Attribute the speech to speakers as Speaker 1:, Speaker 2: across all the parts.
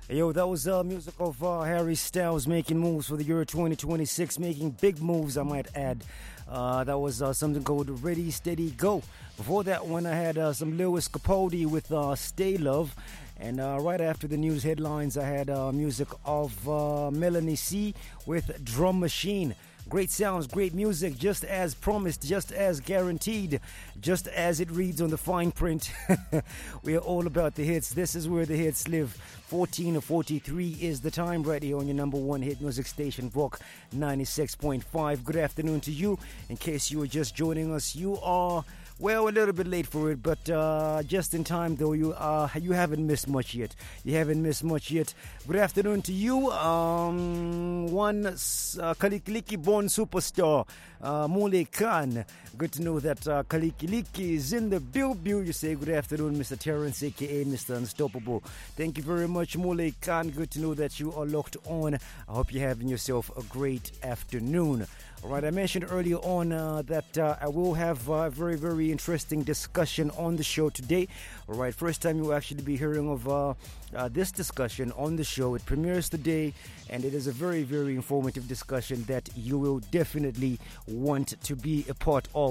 Speaker 1: Yo, that was music of Harry Styles making moves for the year 2026, making big moves, I might add. That was something called Ready, Steady, Go. Before that one, I had some Lewis Capaldi with Stay Love. And right after the news headlines, I had music of Melanie C with Drum Machine. Great sounds, great music, just as promised, just as guaranteed, just as it reads on the fine print. We are all about the hits. This is where the hits live. 14 or 43 is the time right here on your number one hit music station, Rock 96.5. Good afternoon to you. In case you are just joining us, you are... well, a little bit late for it, but just in time, though. You haven't missed much yet. You haven't missed much yet. Good afternoon to you. One Kalikiliki born superstar, Mule Khan. Good to know that Kalikiliki is in the building. You say good afternoon, Mr. Terrence, aka Mr. Unstoppable. Thank you very much, Mule Khan. Good to know that you are locked on. I hope you're having yourself a great afternoon. All right, I mentioned earlier on that I will have a very, very interesting discussion on the show today. All right, first time you'll actually be hearing of this discussion on the show. It premieres today, and it is a very, very informative discussion that you will definitely want to be a part of.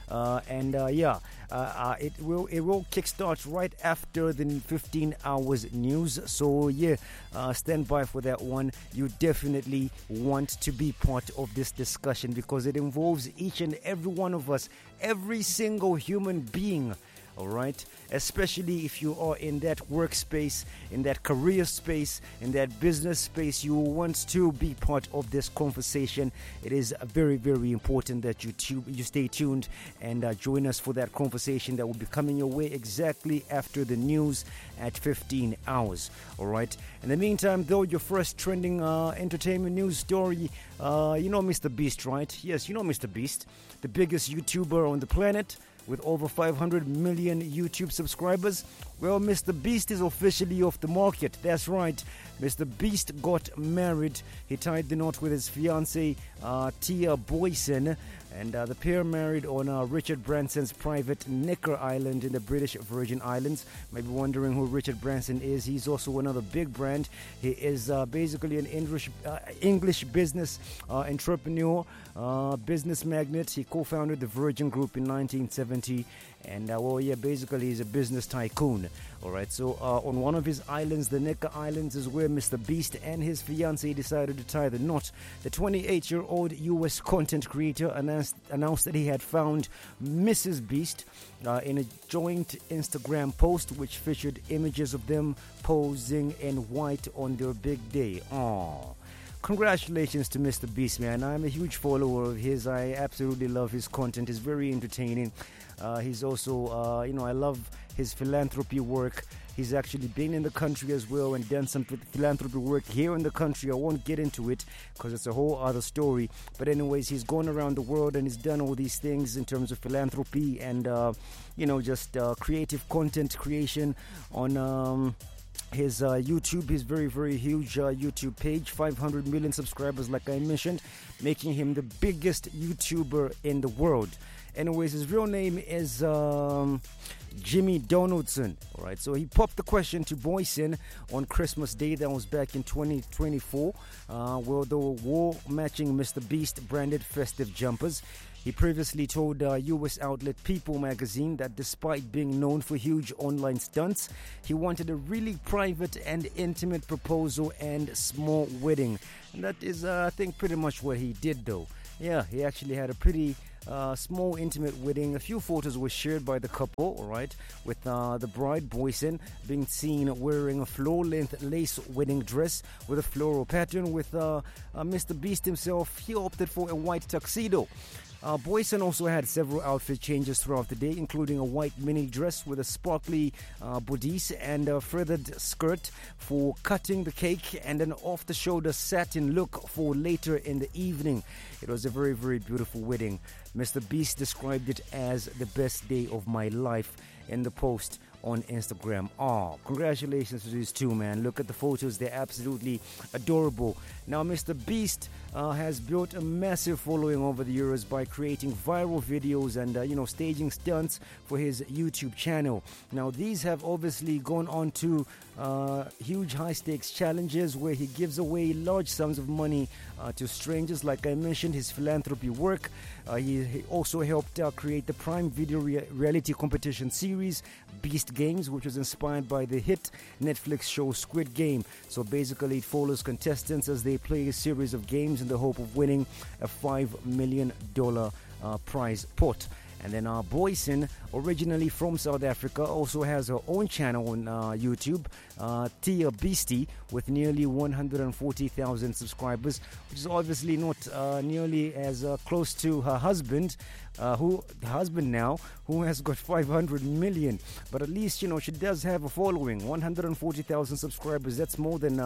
Speaker 1: It will kickstart right after the 15 hours news. So stand by for that one. You definitely want to be part of this discussion, because it involves each and every one of us, every single human being. All right, especially if you are in that workspace, in that career space, in that business space, you want to be part of this conversation. It is very, very important that you stay tuned and join us for that conversation that will be coming your way exactly after the news at 15 hours. All right. In the meantime, though, your first trending entertainment news story, you know Mr. Beast, right? Yes, you know Mr. Beast, the biggest YouTuber on the planet, with over 500 million YouTube subscribers. Well, Mr. Beast is officially off the market. That's right. Mr. Beast got married. He tied the knot with his fiancée, Tia Boyson, and the pair married on Richard Branson's private Necker Island in the British Virgin Islands. Might be wondering who Richard Branson is. He's also another big brand. He is basically an English business entrepreneur, business magnate. He co-founded the Virgin Group in 1970. And, basically he's a business tycoon. All right, so on one of his islands, the Necker Islands, is where Mr. Beast and his fiancée decided to tie the knot. The 28-year-old U.S. content creator announced that he had found Mrs. Beast in a joint Instagram post, which featured images of them posing in white on their big day. Aww. Congratulations to Mr. Beast, man. I'm a huge follower of his. I absolutely love his content. It's very entertaining. He's also, I love his philanthropy work. He's actually been in the country as well and done some philanthropy work here in the country. I won't get into it because it's a whole other story. But anyways, he's gone around the world and he's done all these things in terms of philanthropy and, creative content creation on... his YouTube, his very, very huge YouTube page, 500 million subscribers, like I mentioned, making him the biggest YouTuber in the world. Anyways, his real name is Jimmy Donaldson. All right, so he popped the question to Boyson on Christmas Day. That was back in 2024. Where they wore matching Mr. Beast branded festive jumpers. He previously told U.S. outlet People magazine that despite being known for huge online stunts, he wanted a really private and intimate proposal and small wedding. And that is, I think, pretty much what he did, though. Yeah, he actually had a pretty small, intimate wedding. A few photos were shared by the couple, all right, with the bride, Boyson, being seen wearing a floor-length lace wedding dress with a floral pattern. With Mr. Beast himself, he opted for a white tuxedo. Boyson also had several outfit changes throughout the day, including a white mini dress with a sparkly bodice and a feathered skirt for cutting the cake, and an off-the-shoulder satin look for later in the evening. It was a very, very beautiful wedding. Mr. Beast described it as the best day of my life in the post on Instagram. Oh, congratulations to these two, man. Look at the photos. They're absolutely adorable. Now, Mr. Beast has built a massive following over the years by creating viral videos and, staging stunts for his YouTube channel. Now, these have obviously gone on to huge high-stakes challenges where he gives away large sums of money to strangers. Like I mentioned, his philanthropy work. He also helped create the Prime Video reality competition series, Beast Games, which was inspired by the hit Netflix show Squid Game. So basically, it follows contestants as they play a series of games in the hope of winning a $5 million prize pot. And then Boysen, originally from South Africa, also has her own channel on YouTube, Tia Beastie, with nearly 140,000 subscribers, which is obviously not nearly as close to her husband, who has got 500 million. But at least, she does have a following. 140,000 subscribers, that's more than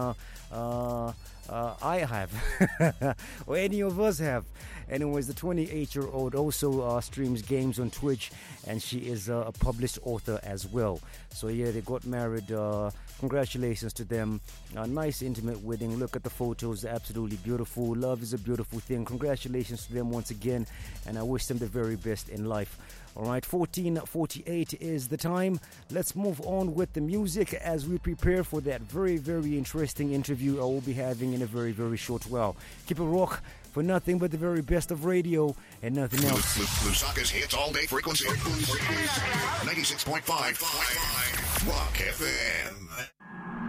Speaker 1: I have or any of us have. Anyways, the 28-year-old also streams games on Twitch, and she is a published author as well. So yeah, they got married. Congratulations to them. A nice intimate wedding. Look at the photos, they're absolutely beautiful. Love is a beautiful thing. Congratulations to them once again, and I wish them the very best in life. All right, 14:48 is the time. Let's move on with the music as we prepare for that very, very interesting interview I will be having in a very, very short while. Keep it rock for nothing but the very best of radio and nothing else.
Speaker 2: Lusaka's hits all day frequency. 96.5 Rock FM.